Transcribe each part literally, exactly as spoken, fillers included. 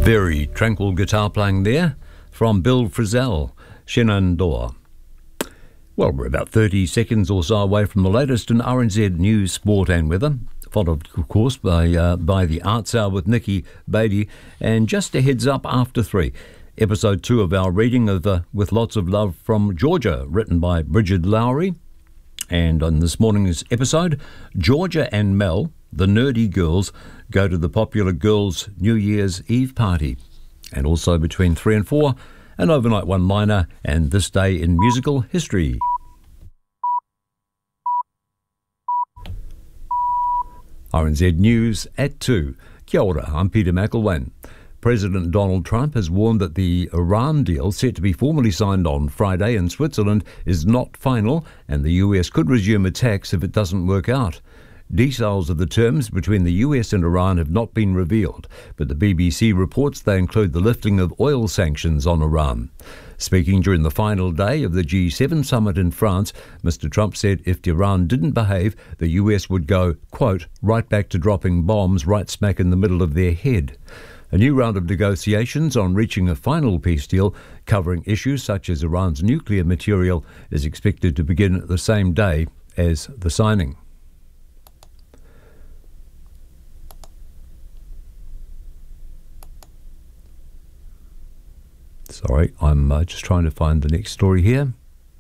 Very tranquil guitar playing there from Bill Frisell, Shenandoah. Well, we're about thirty seconds or so away from the latest in R N Z news, sport and weather, followed, of course, by uh, by the Arts Hour with Nikki Beatty. And just a heads up after three, episode two of our reading of uh, With Lots of Love from Georgia, written by Bridget Lowry. And on this morning's episode, Georgia and Mel, the nerdy girls, go to the popular girls' New Year's Eve party. And also between three and four, an overnight one-liner and this day in musical history. R N Z News at two. Kia ora, I'm Peter McElwain. President Donald Trump has warned that the Iran deal set to be formally signed on Friday in Switzerland is not final, and the U S could resume attacks if it doesn't work out. Details of the terms between the U S and Iran have not been revealed, but the B B C reports they include the lifting of oil sanctions on Iran. Speaking during the final day of the G seven summit in France, Mister Trump said if Iran didn't behave, the U S would go, quote, right back to dropping bombs right smack in the middle of their head. A new round of negotiations on reaching a final peace deal covering issues such as Iran's nuclear material is expected to begin the same day as the signing. Sorry, I'm uh, just trying to find the next story here.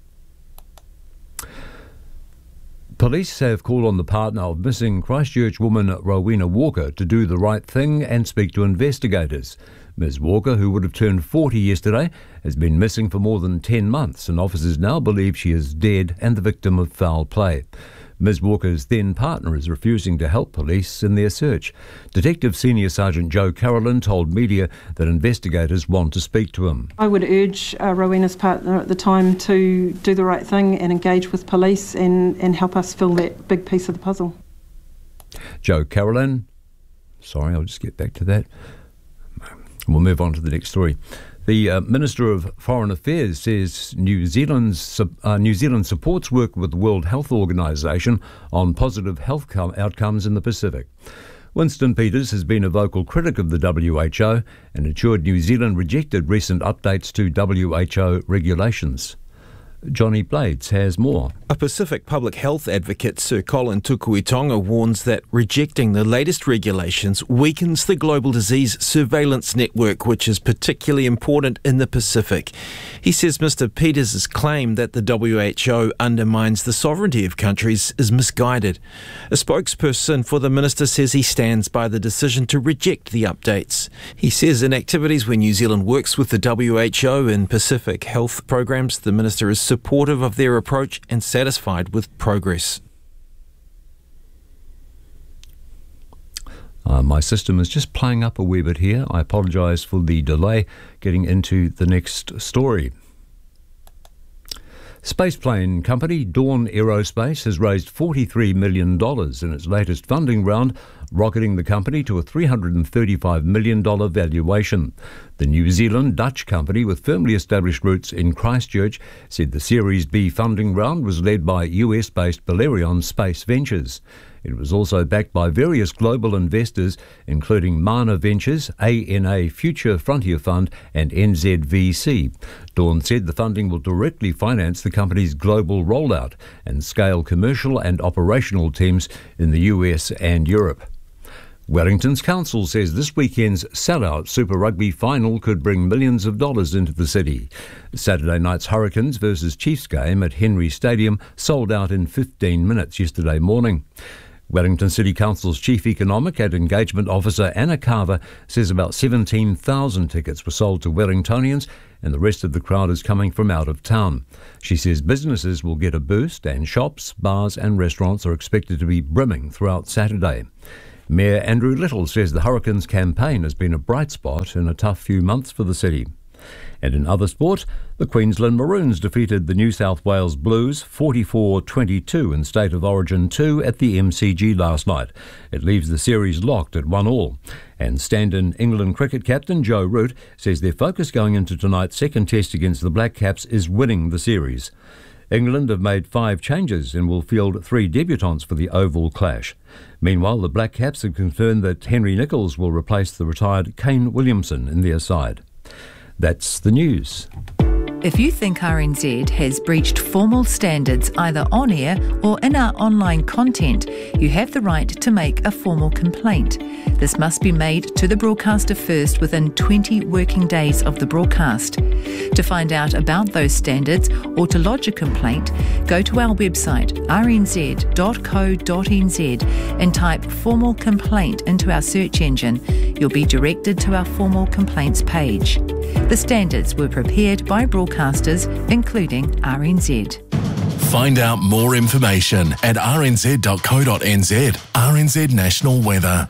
Police have called on the partner of missing Christchurch woman Rowena Walker to do the right thing and speak to investigators. Miz Walker, who would have turned forty yesterday, has been missing for more than ten months, and officers now believe she is dead and the victim of foul play. Miz Walker's then partner is refusing to help police in their search. Detective Senior Sergeant Joe Carolyn told media that investigators want to speak to him. I would urge uh, Rowena's partner at the time to do the right thing and engage with police and, and help us fill that big piece of the puzzle. Joe Carolyn, sorry, I'll just get back to that. We'll move on to the next story. The uh, Minister of Foreign Affairs says New Zealand's uh, New Zealand supports work with the World Health Organization on positive health com- outcomes in the Pacific. Winston Peters has been a vocal critic of the W H O and ensured New Zealand rejected recent updates to W H O regulations. Johnny Blades has more. A Pacific public health advocate, Sir Colin Tukuitonga, warns that rejecting the latest regulations weakens the global disease surveillance network, which is particularly important in the Pacific. He says Mister Peters' claim that the W H O undermines the sovereignty of countries is misguided. A spokesperson for the minister says he stands by the decision to reject the updates. He says in activities where New Zealand works with the W H O in Pacific health programs, the minister is supportive of their approach and satisfied with progress. Uh, my system is just playing up a wee bit here. I apologise for the delay getting into the next story. Spaceplane company Dawn Aerospace has raised forty-three million dollars in its latest funding round, rocketing the company to a three hundred thirty-five million dollars valuation. The New Zealand-Dutch company, with firmly established roots in Christchurch, said the Series B funding round was led by U S-based Balerion Space Ventures. It was also backed by various global investors, including Mana Ventures, A N A Future Frontier Fund and N Z V C. Dawn said the funding will directly finance the company's global rollout and scale commercial and operational teams in the U S and Europe. Wellington's council says this weekend's sellout Super Rugby final could bring millions of dollars into the city. Saturday night's Hurricanes versus Chiefs game at Henry Stadium sold out in fifteen minutes yesterday morning. Wellington City Council's Chief Economic and Engagement Officer Anna Carver says about seventeen thousand tickets were sold to Wellingtonians and the rest of the crowd is coming from out of town. She says businesses will get a boost and shops, bars and restaurants are expected to be brimming throughout Saturday. Mayor Andrew Little says the Hurricanes campaign has been a bright spot in a tough few months for the city. And in other sport, the Queensland Maroons defeated the New South Wales Blues forty-four twenty-two in State of Origin two at the M C G last night. It leaves the series locked at one all. And stand-in England cricket captain Joe Root says their focus going into tonight's second test against the Black Caps is winning the series. England have made five changes and will field three debutants for the Oval Clash. Meanwhile, the Black Caps have confirmed that Henry Nicholls will replace the retired Kane Williamson in their side. That's the news. If you think R N Z has breached formal standards either on air or in our online content, you have the right to make a formal complaint. This must be made to the broadcaster first within twenty working days of the broadcast. To find out about those standards or to lodge a complaint, go to our website r n z dot co dot n z and type formal complaint into our search engine. You'll be directed to our formal complaints page. The standards were prepared by broadcasters, including R N Z. Find out more information at r n z dot co dot n z. R N Z National Weather.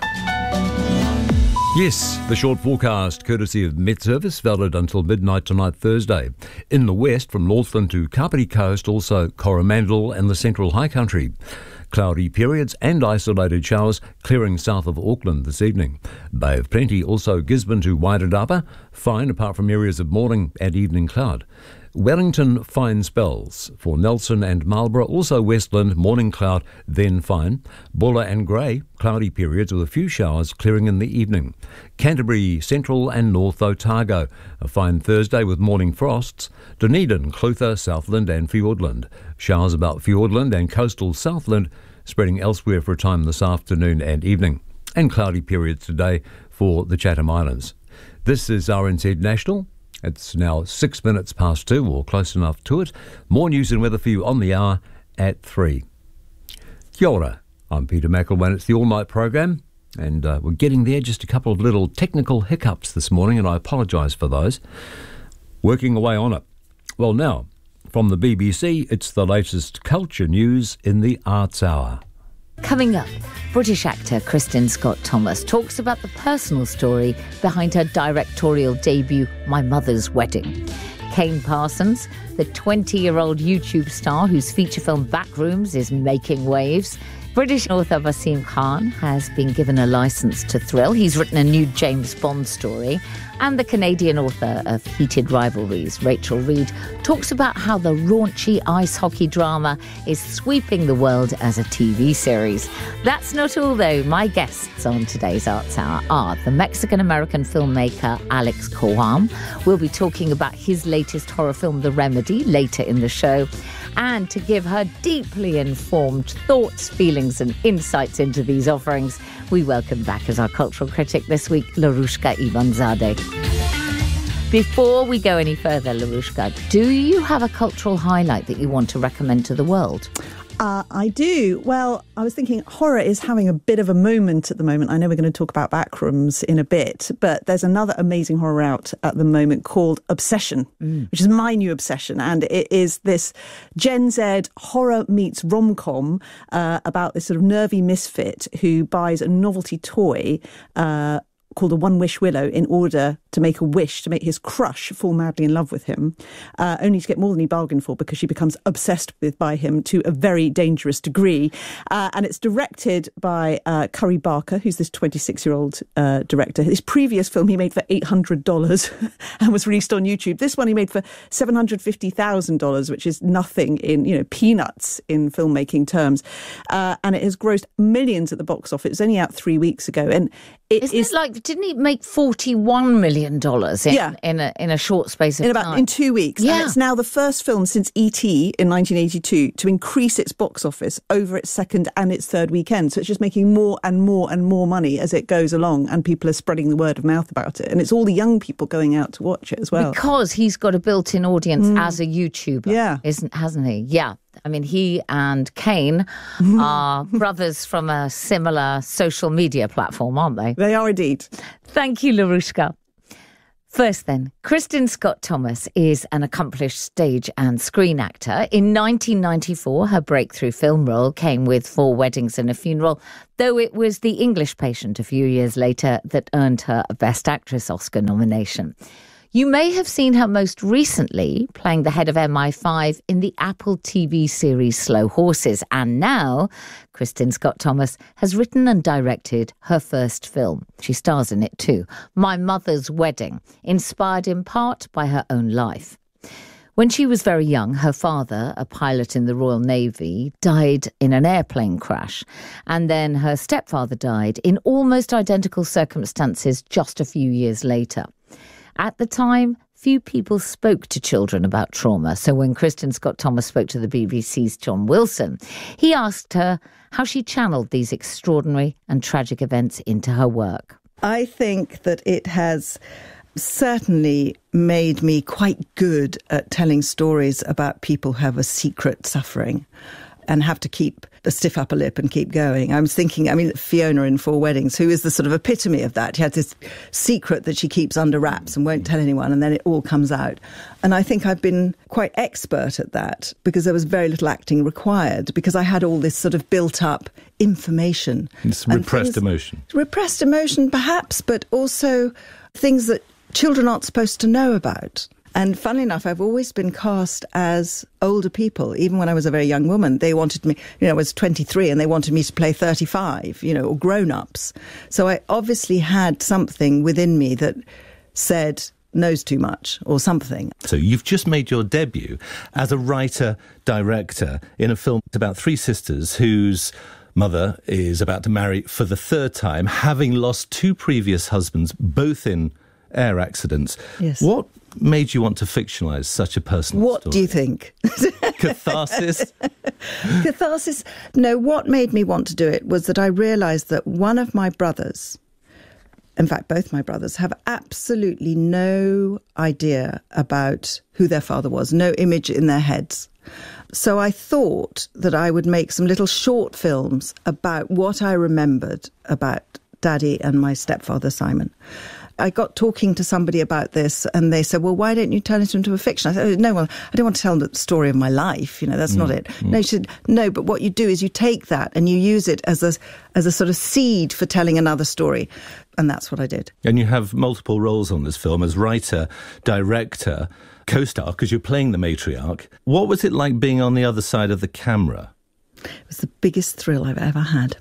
Yes, the short forecast, courtesy of Met Service, valid until midnight tonight, Thursday. In the west, from Northland to Kapiti Coast, also Coromandel and the Central High Country. Cloudy periods and isolated showers clearing south of Auckland this evening. Bay of Plenty, also Gisborne to Wairarapa, fine apart from areas of morning and evening cloud. Wellington, fine spells. For Nelson and Marlborough, also Westland, morning cloud, then fine. Bulla and Grey, cloudy periods with a few showers clearing in the evening. Canterbury, Central and North Otago, a fine Thursday with morning frosts. Dunedin, Clutha, Southland and Fiordland. Showers about Fiordland and coastal Southland, spreading elsewhere for a time this afternoon and evening. And cloudy periods today for the Chatham Islands. This is R N Z National. It's now six minutes past two, or close enough to it. More news and weather for you on the hour at three. Kia ora, I'm Peter McElwain. It's the all-night program, and uh, we're getting there. Just a couple of little technical hiccups this morning, and I apologise for those. Working away on it. Well, now, from the B B C, it's the latest culture news in the Arts Hour. Coming up, British actor Kristin Scott Thomas talks about the personal story behind her directorial debut, My Mother's Wedding. Kane Parsons, the twenty-year-old YouTube star whose feature film Backrooms is making waves. British author Wasim Khan has been given a licence to thrill. He's written a new James Bond story. And the Canadian author of Heated Rivalries, Rachel Reid, talks about how the raunchy ice hockey drama is sweeping the world as a T V series. That's not all, though. My guests on today's Arts Hour are the Mexican-American filmmaker Alex Coam. We'll be talking about his latest horror film, The Remedy, later in the show. And to give her deeply informed thoughts, feelings and insights into these offerings, we welcome back as our cultural critic this week, Larushka Ivanzadeh. Before we go any further, Larushka, do you have a cultural highlight that you want to recommend to the world? Uh, I do. Well, I was thinking horror is having a bit of a moment at the moment. I know we're going to talk about Backrooms in a bit, but there's another amazing horror out at the moment called Obsession, mm. which is my new obsession. And it is this Gen Z horror meets rom-com uh, about this sort of nervy misfit who buys a novelty toy uh, called a one-wish willow in order to make a wish, to make his crush fall madly in love with him, uh, only to get more than he bargained for because she becomes obsessed with by him to a very dangerous degree. Uh, and it's directed by uh, Curry Barker, who's this twenty-six-year-old uh, director. His previous film he made for eight hundred dollars and was released on YouTube. This one he made for seven hundred fifty thousand dollars, which is nothing in, you know, peanuts in filmmaking terms. Uh, and it has grossed millions at the box office. It was only out three weeks ago. And it Isn't is it like, didn't he make forty-one million dollars in, yeah. in, a, in a short space of in about, time? In two weeks. Yeah. And it's now the first film since E T in nineteen eighty-two to increase its box office over its second and its third weekend. So it's just making more and more and more money as it goes along, and people are spreading the word of mouth about it. And it's all the young people going out to watch it as well. Because he's got a built-in audience mm. as a YouTuber, yeah. isn't hasn't he? Yeah. I mean, he and Kane are brothers from a similar social media platform, aren't they? They are indeed. Thank you, Larushka. First then, Kristin Scott Thomas is an accomplished stage and screen actor. In nineteen ninety-four, her breakthrough film role came with Four Weddings and a Funeral, though it was The English Patient a few years later that earned her a Best Actress Oscar nomination. You may have seen her most recently playing the head of M I five in the Apple T V series Slow Horses. And now, Kristin Scott Thomas has written and directed her first film. She stars in it too, My Mother's Wedding, inspired in part by her own life. When she was very young, her father, a pilot in the Royal Navy, died in an airplane crash. And then her stepfather died in almost identical circumstances just a few years later. At the time, few people spoke to children about trauma. So when Kristin Scott Thomas spoke to the B B C's John Wilson, he asked her how she channeled these extraordinary and tragic events into her work. I think that it has certainly made me quite good at telling stories about people who have a secret suffering and have to keep a stiff upper lip and keep going. I was thinking, I mean, Fiona in Four Weddings, who is the sort of epitome of that. She has this secret that she keeps under wraps and won't tell anyone, and then it all comes out. And I think I've been quite expert at that because there was very little acting required, because I had all this sort of built-up information. It's repressed things, emotion. Repressed emotion, perhaps, but also things that children aren't supposed to know about. And funnily enough, I've always been cast as older people. Even when I was a very young woman, they wanted me, you know, I was twenty-three and they wanted me to play thirty-five, you know, or grown-ups. So I obviously had something within me that said, knows too much or something. So you've just made your debut as a writer-director in a film about three sisters whose mother is about to marry for the third time, having lost two previous husbands, both in air accidents. Yes. What made you want to fictionalise such a personal what story? What do you think? Catharsis? Catharsis? No, what made me want to do it was that I realised that one of my brothers, in fact, both my brothers, have absolutely no idea about who their father was, no image in their heads. So I thought that I would make some little short films about what I remembered about Daddy and my stepfather, Simon. I got talking to somebody about this and they said, well, why don't you turn it into a fiction? I said, oh, no, well, I don't want to tell the story of my life. You know, that's mm, not it. Mm. No, she said, no, but what you do is you take that and you use it as a, as a sort of seed for telling another story. And that's what I did. And you have multiple roles on this film as writer, director, co-star, because you're playing the matriarch. What was it like being on the other side of the camera? It was the biggest thrill I've ever had.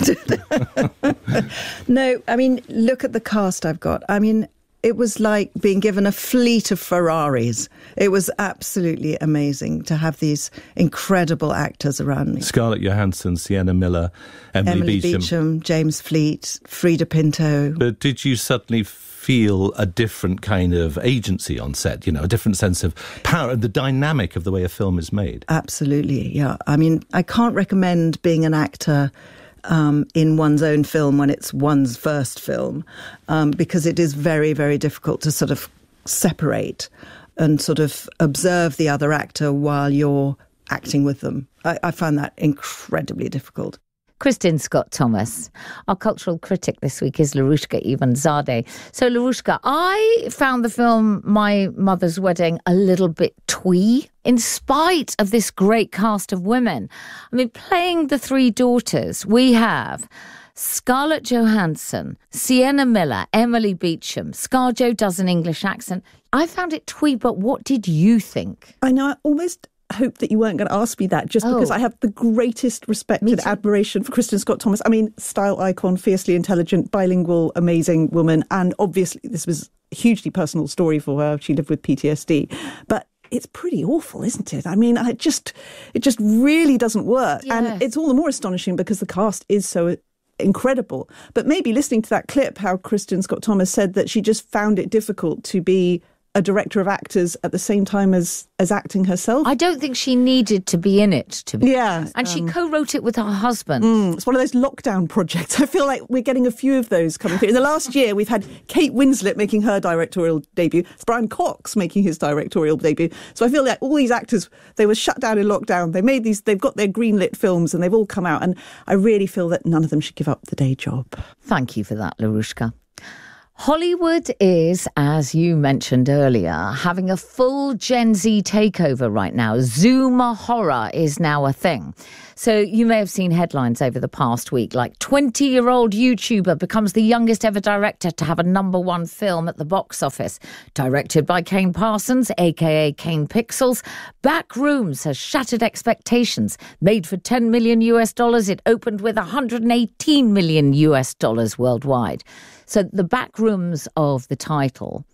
No, I mean, look at the cast I've got. I mean, it was like being given a fleet of Ferraris. It was absolutely amazing to have these incredible actors around me. Scarlett Johansson, Sienna Miller, Emily, Emily Beecham. Beecham, James Fleet, Frida Pinto. But did you suddenly feel a different kind of agency on set, you know, a different sense of power, the dynamic of the way a film is made? Absolutely, yeah. I mean, I can't recommend being an actor Um, in one's own film when it's one's first film, um, because it is very, very difficult to sort of separate and sort of observe the other actor while you're acting with them. I, I find that incredibly difficult. Kristin Scott Thomas. Our cultural critic this week is Larushka Ivanzadeh. So, Larushka, I found the film My Mother's Wedding a little bit twee, in spite of this great cast of women. I mean, playing the three daughters, we have Scarlett Johansson, Sienna Miller, Emily Beecham. ScarJo does an English accent. I found it twee, but what did you think? I know, I almost hoped that you weren't going to ask me that, just oh. because I have the greatest respect and admiration for Kristin Scott Thomas. I mean, style icon, fiercely intelligent, bilingual, amazing woman. And obviously this was a hugely personal story for her. She lived with P T S D. But it's pretty awful, isn't it? I mean, I just it just really doesn't work. Yes. And it's all the more astonishing because the cast is so incredible. But maybe listening to that clip, how Kristin Scott Thomas said that she just found it difficult to be a director of actors at the same time as, as acting herself. I don't think she needed to be in it, to be yeah, honest. And um, she co-wrote it with her husband. Mm, it's one of those lockdown projects. I feel like we're getting a few of those coming through. In the last year, we've had Kate Winslet making her directorial debut, Brian Cox making his directorial debut. So I feel like all these actors, they were shut down in lockdown. They made these, they've got their greenlit films and they've all come out. And I really feel that none of them should give up the day job. Thank you for that, Larushka. Hollywood is, as you mentioned earlier, having a full Gen Z takeover right now. Zoomer horror is now a thing. So you may have seen headlines over the past week, like twenty-year-old YouTuber becomes the youngest ever director to have a number one film at the box office. Directed by Kane Parsons, a k a. Kane Pixels, Backrooms has shattered expectations. Made for ten million US dollars, it opened with one hundred eighteen million US dollars worldwide. So the Backrooms of the title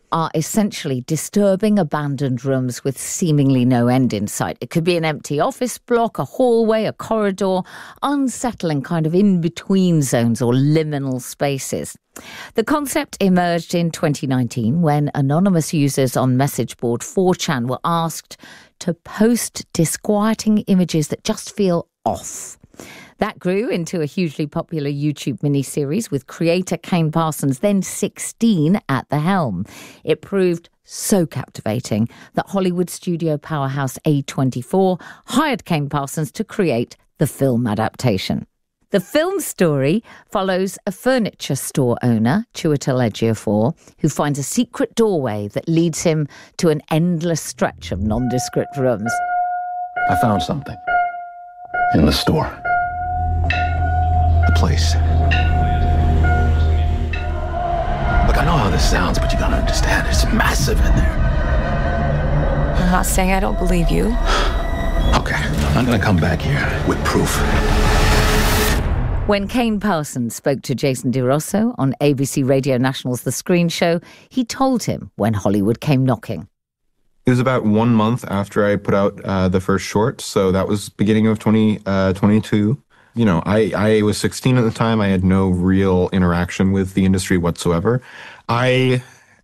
are essentially disturbing abandoned rooms with seemingly no end in sight. It could be an empty office block, a hallway, a corridor, unsettling kind of in-between zones or liminal spaces. The concept emerged in twenty nineteen when anonymous users on message board four chan were asked to post disquieting images that just feel off. That grew into a hugely popular YouTube miniseries with creator Kane Parsons, then sixteen, at the helm. It proved so captivating that Hollywood studio powerhouse A twenty-four hired Kane Parsons to create the film adaptation. The film story follows a furniture store owner, Chiwetel Ejiofor, who finds a secret doorway that leads him to an endless stretch of nondescript rooms. I found something in the store. The place. Look, I know how this sounds, but you gotta understand, it's massive in there. I'm not saying I don't believe you. Okay, I'm gonna come back here with proof. When Kane Parsons spoke to Jason DeRosso on A B C Radio National's The Screen Show, he told him when Hollywood came knocking. It was about one month after I put out uh, the first short, so that was beginning of twenty twenty-two. You know, I, I was sixteen at the time. I had no real interaction with the industry whatsoever. I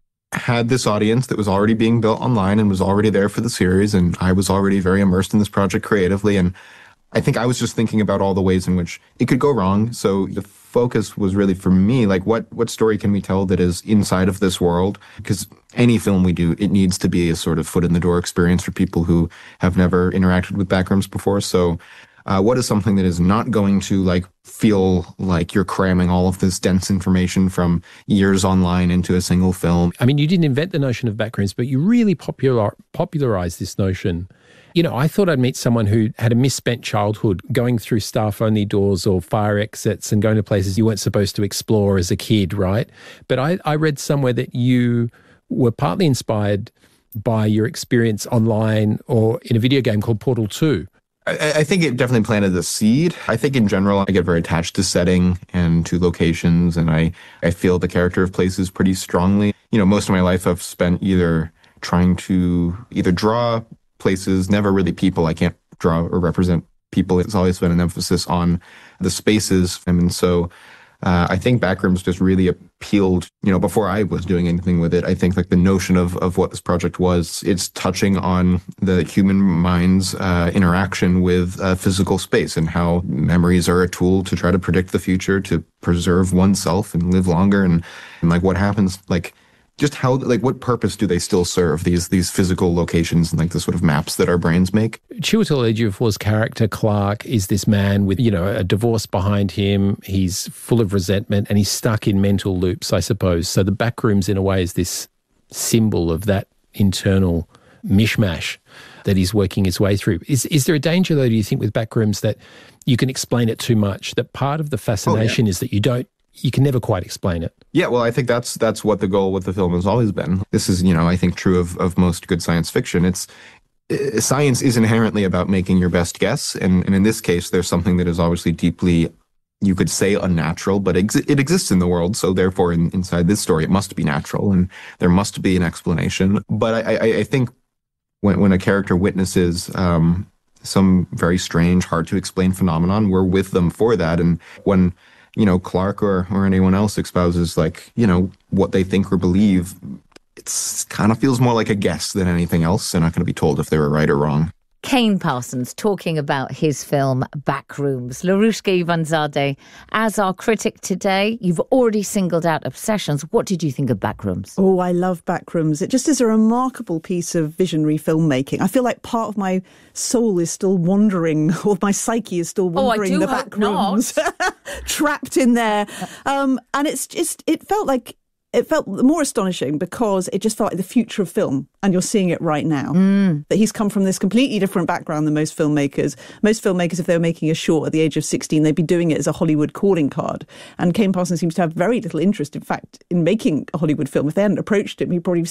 had this audience that was already being built online and was already there for the series, and I was already very immersed in this project creatively, and I think I was just thinking about all the ways in which it could go wrong. So the focus was really for me, like what, what story can we tell that is inside of this world? Because any film we do, it needs to be a sort of foot in the door experience for people who have never interacted with backrooms before. So uh, what is something that is not going to like feel like you're cramming all of this dense information from years online into a single film? I mean, you didn't invent the notion of backrooms, but you really popular, popularized this notion. You know, I thought I'd meet someone who had a misspent childhood going through staff-only doors or fire exits and going to places you weren't supposed to explore as a kid, right? But I, I read somewhere that you were partly inspired by your experience online or in a video game called Portal two. I, I think it definitely planted the seed. I think in general, I get very attached to setting and to locations, and I, I feel the character of places pretty strongly. You know, most of my life I've spent either trying to either draw places, never really people. I can't draw or represent people. It's always been an emphasis on the spaces. I mean, so uh, I think Backrooms just really appealed, you know, before I was doing anything with it. I think like the notion of, of what this project was, it's touching on the human mind's uh, interaction with uh, physical space and how memories are a tool to try to predict the future, to preserve oneself and live longer. And, and like what happens, like, just how, like, what purpose do they still serve, these these physical locations and, like, the sort of maps that our brains make? Chiwetel Ejiofor's character, Clark, is this man with, you know, a divorce behind him. He's full of resentment and he's stuck in mental loops, I suppose. So the Backrooms, in a way, is this symbol of that internal mishmash that he's working his way through. Is is there a danger, though, do you think, with Backrooms that you can explain it too much, that part of the fascination oh, yeah. is that you don't, you can never quite explain it? Yeah, well, I think that's that's what the goal with the film has always been. This is, you know, I think true of, of most good science fiction. It's uh, science is inherently about making your best guess, and, and in this case, there's something that is obviously deeply, you could say, unnatural, but ex- it exists in the world, so therefore, in, inside this story, it must be natural, and there must be an explanation. But I, I, I think when when a character witnesses um, some very strange, hard-to-explain phenomenon, we're with them for that, and when you know, Clark or, or anyone else espouses, like, you know, what they think or believe, it's kind of feels more like a guess than anything else. They're not going to be told if they were right or wrong. Kane Parsons talking about his film Backrooms. Larushka Ivanzadeh, as our critic today, you've already singled out Obsessions. What did you think of Backrooms? Oh, I love Backrooms. It just is a remarkable piece of visionary filmmaking. I feel like part of my soul is still wandering, or my psyche is still wandering oh, I do the hope backrooms, not. trapped in there. Um, and it's just, it felt like, it felt more astonishing because it just felt like the future of film, and you're seeing it right now. Mm. That he's come from this completely different background than most filmmakers. Most filmmakers, if they were making a short at the age of sixteen, they'd be doing it as a Hollywood calling card. And Kane Parsons seems to have very little interest, in fact, in making a Hollywood film. If they hadn't approached him, he'd probably